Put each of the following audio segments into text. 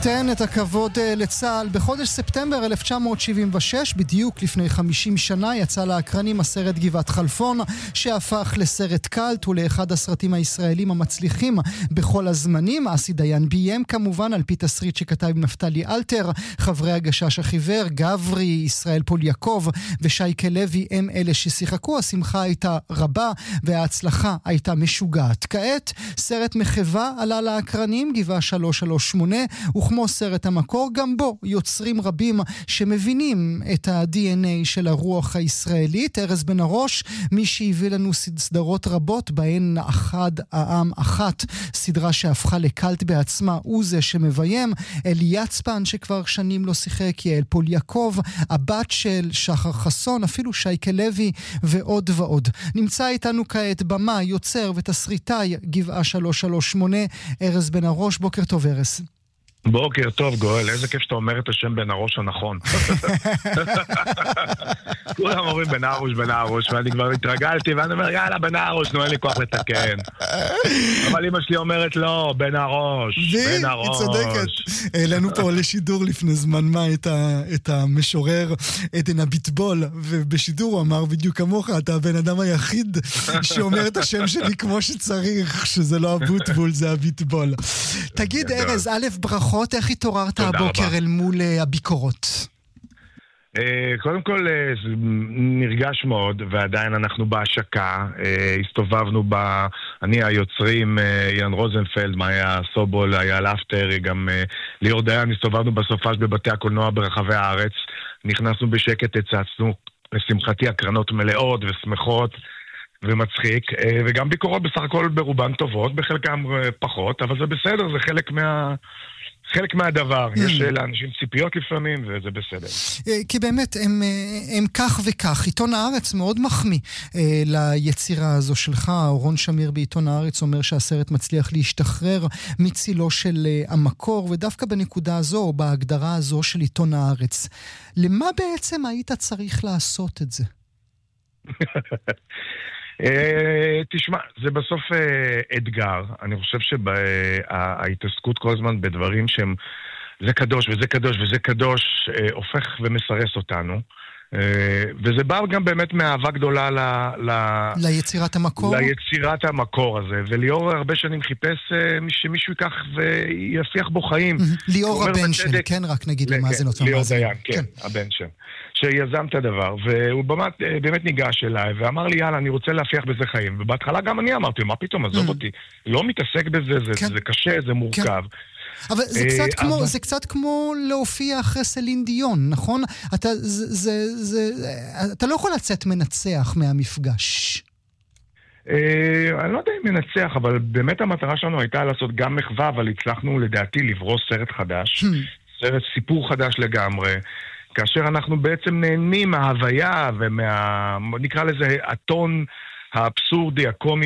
תן את הכבוד לצה"ל. בחודש ספטמבר 1976, בדיוק לפני 50 שנה, יצא לאקרנים הסרט גבעת חלפון, שהפך לסרט קלט ולאחד הסרטים הישראלים המצליחים בכל הזמנים. אסי דיין ביים כמובן על פי תסריט שכתב נפתלי אלתר. חברי הגשש החיוור, גברי, ישראל פוליאקוב ושייקה לוי הם אלה ששיחקו. השמחה הייתה רבה וההצלחה הייתה משוגעת. כעת סרט מחווה עלה לאקרנים, גבעה 338, וכמו סרט המקור, גם בו יוצרים רבים שמבינים את ה-DNA של הרוח הישראלית. ארז בן הראש, מי שהביא לנו סדרות רבות, בהן אחד העם אחת, סדרה שהפכה לקלט בעצמה, הוא זה שמביים. אלי יצפן, שכבר שנים לא שיחק, יעל פוליאקוב, הבת של שחר חסון, אפילו שייקה לוי ועוד ועוד. נמצא איתנו כעת במה, יוצר ותסריטאי גבעה 338, ארז בן הראש. בוקר טוב ארז. בוקר טוב גואל, איזה כיף שאתה אומר את השם בן הראש הנכון. כולם אומרים בן הראש, ואני כבר התרגלתי, ואני אומר יאללה בן הראש, נו אין לי כוח לתקן. אבל אמא שלי אומרת לא, בן הראש, בן הראש. היא צודקת. העלינו פה לשידור לפני זמן מה את המשורר עדן הביטבול, ובשידור הוא אמר בדיוק כמוך, אתה הבן אדם היחיד שאומר את השם שלי כמו שצריך, שזה לא הביטבול, זה הביטבול. תגיד ארז, א' ברכות, איך התעוררת הבוקר אל מול הביקורות? קודם כל נרגש מאוד, ועדיין אנחנו בהשקה. הסתובבנו אני היוצרים, יאן רוזנפלד, מאיה סובול, היה לאפטר, גם ליאור דיין, הסתובבנו בסופש בבתי הקולנוע ברחבי הארץ. נכנסנו בשקט, הצצנו, לשמחתי הקרנות מלאות ושמחות ומצחיק, וגם ביקורות בסך הכל ברובן טובות, בחלקם פחות, אבל זה בסדר, זה חלק מהדבר. יש לאנשים ציפיות לפעמים, וזה בסדר. כי באמת, הם כך וכך. עיתון הארץ מאוד מחמיא ליצירה הזו שלך. אורון שמיר בעיתון הארץ אומר שהסרט מצליח להשתחרר מצילו של המקור, ודווקא בנקודה הזו, בהגדרה הזו של עיתון הארץ. למה בעצם היית צריך לעשות את זה? תשמע, זה בסוף אתגר. אני חושב שההתעסקות כל הזמן בדברים שהם זה קדוש וזה קדוש וזה קדוש הופך ומסרס אותנו, וזה בא גם באמת מאהבה גדולה ליצירת המקור? ליצירת המקור הזה, וליאור הרבה שנים חיפש שמישהו ייקח ויפיח בו חיים. ליאור הבן של, כן, רק נגיד למאזן אותו. ליאור דיין, כן, הבן של שיזם את הדבר, והוא באמת ניגש אליי ואמר לי יאללה אני רוצה להפיח בזה חיים, ובהתחלה גם אני אמרתי מה פתאום, עזוב אותי, לא מתעסק בזה, זה קשה, זה מורכב. אבל זה קצת כמו להופיע אחרי סלין דיון, נכון? אתה לא יכול לצאת מנצח מהמפגש. אני לא יודע אם מנצח, אבל באמת המטרה שלנו הייתה לעשות גם מחווה, אבל הצלחנו לדעתי לברוס סרט חדש, סרט סיפור חדש לגמרי, כאשר אנחנו בעצם נהנים מההוויה נקרא לזה הטון האבסורדי, הקומי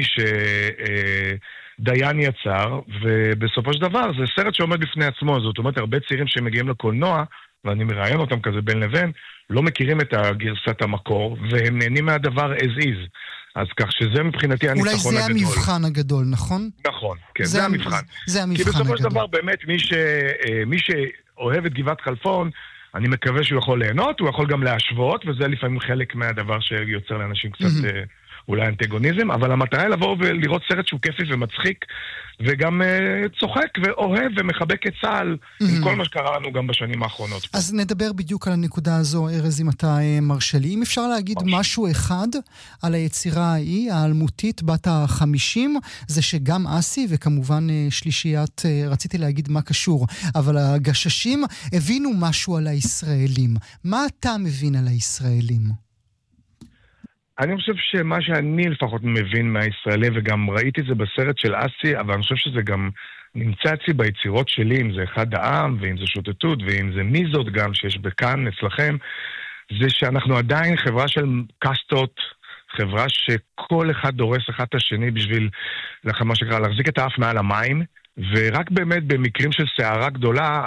דיין יצר, ובסופו של דבר זה סרט שעומד בפני עצמו. זאת אומרת, הרבה צעירים שמגיעים לקולנוע, ואני מראיין אותם כזה בין לבין, לא מכירים את הגרסת המקור, והם נהנים מהדבר as is. אז כך שזה מבחינתי הניצחון הגדול. אולי זה המבחן הגדול, נכון? נכון, כן, זה המבחן. זה המבחן הגדול. כי בסופו של דבר באמת מי שאוהב את גבעת חלפון, אני מקווה שהוא יכול ליהנות, הוא יכול גם להשוות, וזה לפעמים חלק מהדבר שיוצר לאנשים קצת אולי אנטגוניזם, אבל המטרה היא לבוא ולראות סרט שהוא כיפי ומצחיק, וגם צוחק ואוהב ומחבק את צה"ל, עם כל מה שקרה לנו גם בשנים האחרונות. אז נדבר בדיוק על הנקודה הזו, ארז, אם אתה מרשה לי. אם אפשר להגיד משהו אחד על היצירה ההיא, האלמותית, בת ה-50, זה שגם אסי, וכמובן שלישיית, רציתי להגיד מה קשור, אבל הגששים הבינו משהו על הישראלים. מה אתה מבין על הישראלים? אני חושב שמה שאני לפחות מבין מהישראלים, וגם ראיתי את זה בסרט של אסי, אבל אני חושב שזה גם נמצא אצלי ביצירות שלי, אם זה אחד העם, ואם זה שוטטות, ואם זה מיזות גם שיש בכאן אצלכם, זה שאנחנו עדיין חברה של קסטות, חברה שכל אחד דורס אחד את השני בשביל, מה שקרה, להחזיק את האף מעל המים, ורק באמת במקרים של סערה גדולה,